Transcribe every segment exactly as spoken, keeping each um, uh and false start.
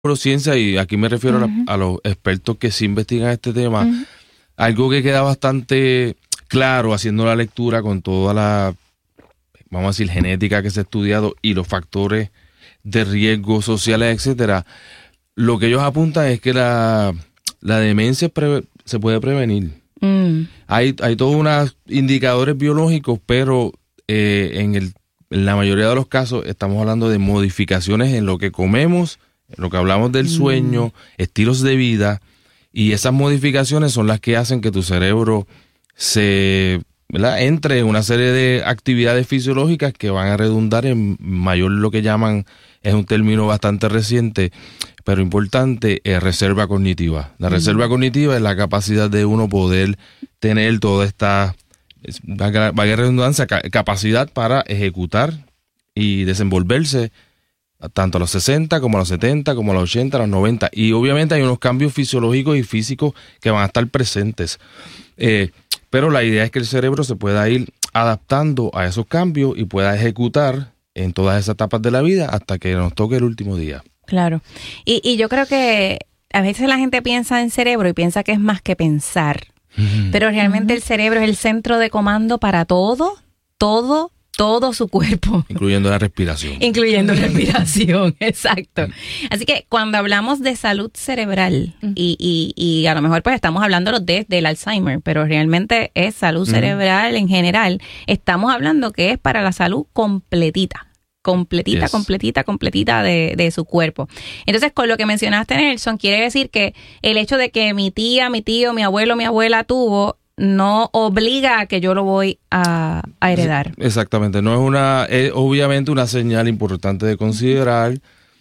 neurociencia, y aquí me refiero uh-huh. a, la, a los expertos que sí investigan este tema, uh-huh. algo que queda bastante claro haciendo la lectura con toda la, vamos a decir, genética que se ha estudiado y los factores de riesgo sociales, etcétera. Lo que ellos apuntan es que la, la demencia pre, se puede prevenir. Mm. Hay, hay todos unos indicadores biológicos, pero eh, en, el, en la mayoría de los casos estamos hablando de modificaciones en lo que comemos, en lo que hablamos del sueño, mm. estilos de vida, y esas modificaciones son las que hacen que tu cerebro se, ¿verdad?, entre en una serie de actividades fisiológicas que van a redundar en mayor, lo que llaman, es un término bastante reciente, pero importante, es reserva cognitiva. La mm. reserva cognitiva es la capacidad de uno poder tener toda esta, valga la redundancia, capacidad para ejecutar y desenvolverse tanto a los sesenta, como a los setenta, como a los ochenta, a los noventa. Y obviamente hay unos cambios fisiológicos y físicos que van a estar presentes. Eh, pero la idea es que el cerebro se pueda ir adaptando a esos cambios y pueda ejecutar en todas esas etapas de la vida hasta que nos toque el último día. Claro. Y, y yo creo que a veces la gente piensa en cerebro y piensa que es más que pensar. Uh-huh. Pero realmente uh-huh. el cerebro es el centro de comando para todo, todo, todo su cuerpo. Incluyendo la respiración. Incluyendo la respiración, exacto. Así que cuando hablamos de salud cerebral, uh-huh. y, y, y a lo mejor pues estamos hablando de, del Alzheimer, pero realmente es salud uh-huh. cerebral en general, estamos hablando que es para la salud completita. completita, yes. completita, completita de, de su cuerpo. Entonces, con lo que mencionaste, Nelson, quiere decir que el hecho de que mi tía, mi tío, mi abuelo, mi abuela tuvo, no obliga a que yo lo voy a, a heredar. Exactamente, no es una, es obviamente una señal importante de considerar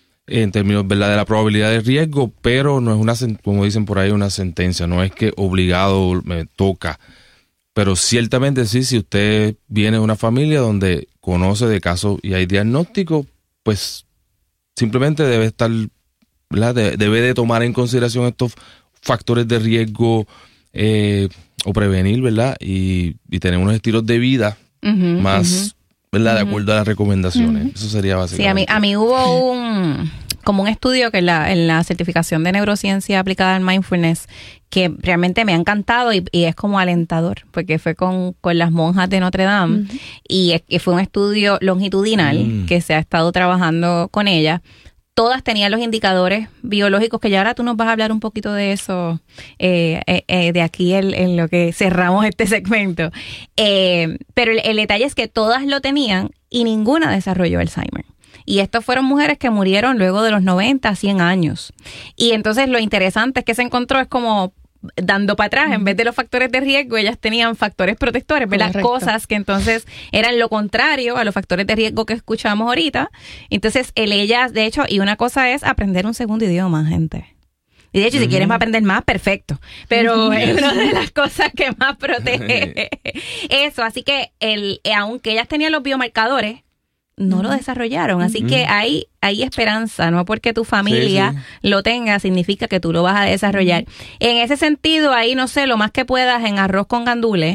en términos, ¿verdad?, de la probabilidad de riesgo, pero no es una, como dicen por ahí, una sentencia, no es que obligado me toca. Pero ciertamente sí, si usted viene de una familia donde conoce de casos y hay diagnóstico, pues simplemente debe estar, ¿verdad?, de, debe de tomar en consideración estos factores de riesgo eh, o prevenir, ¿verdad? Y, y tener unos estilos de vida uh-huh, más, uh-huh. ¿verdad?, de acuerdo uh-huh. a las recomendaciones. Uh-huh. Eso sería básicamente. Sí, a mí, a mí hubo un... como un estudio que en la, en la certificación de neurociencia aplicada al mindfulness, que realmente me ha encantado y, y es como alentador, porque fue con, con las monjas de Notre Dame uh-huh. y, es, y fue un estudio longitudinal uh-huh. que se ha estado trabajando con ella. Todas tenían los indicadores biológicos, que ya ahora tú nos vas a hablar un poquito de eso, eh, eh, eh, de aquí en, en lo que cerramos este segmento. Eh, pero el, el detalle es que todas lo tenían y ninguna desarrolló Alzheimer. Y estas fueron mujeres que murieron luego de los noventa, cien años. Y entonces lo interesante es que se encontró es como dando para atrás, en vez de los factores de riesgo, ellas tenían factores protectores, ¿verdad? Correcto. Cosas que entonces eran lo contrario a los factores de riesgo que escuchamos ahorita. Entonces, el ellas, de hecho, y una cosa es aprender un segundo idioma, gente. Y de hecho, uh-huh. si quieren aprender más, perfecto. Pero es una de las cosas que más protege eso. Así que, el, aunque ellas tenían los biomarcadores, no uh-huh. lo desarrollaron. Así uh-huh. que hay, hay esperanza. No porque tu familia sí, sí. lo tenga, significa que tú lo vas a desarrollar. Uh-huh. En ese sentido, ahí, no sé, lo más que puedas en arroz con gandules.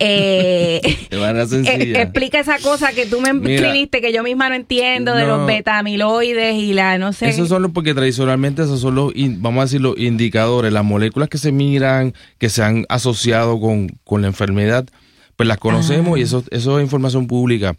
Eh, de manera sencilla. Eh, explica esa cosa que tú me escribiste, que yo misma no entiendo, no, de los beta-amiloides y la, no sé. Esos son los, porque tradicionalmente esos son los, vamos a decir, los indicadores, las moléculas que se miran, que se han asociado con, con la enfermedad, pues las conocemos ah. y eso, eso es información pública.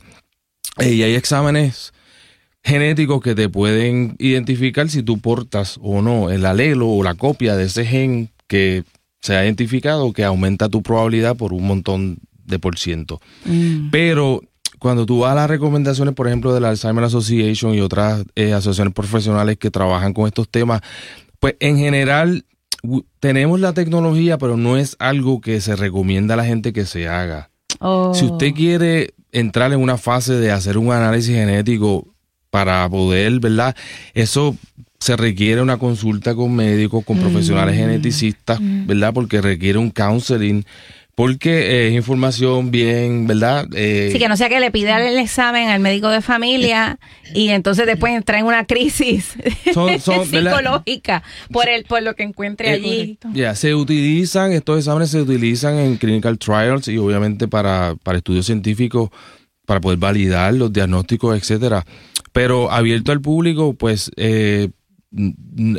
Y hay exámenes genéticos que te pueden identificar si tú portas o no el alelo o la copia de ese gen que se ha identificado, que aumenta tu probabilidad por un montón de por ciento. Mm. Pero cuando tú vas a las recomendaciones, por ejemplo, de la Alzheimer Association y otras eh, asociaciones profesionales que trabajan con estos temas, pues en general tenemos la tecnología, pero no es algo que se recomienda a la gente que se haga. Oh. Si usted quiere entrar en una fase de hacer un análisis genético para poder, ¿verdad? Eso se requiere una consulta con médicos, con mm. profesionales geneticistas, mm. ¿verdad? Porque requiere un counseling, porque es información bien, ¿verdad? Eh, sí, que no sea que le pida el examen al médico de familia y entonces después entra en una crisis son, son, psicológica por el por lo que encuentre eh, allí. Ya, yeah, se utilizan, estos exámenes se utilizan en clinical trials y obviamente para, para estudios científicos, para poder validar los diagnósticos, etcétera. Pero abierto al público, pues eh, n-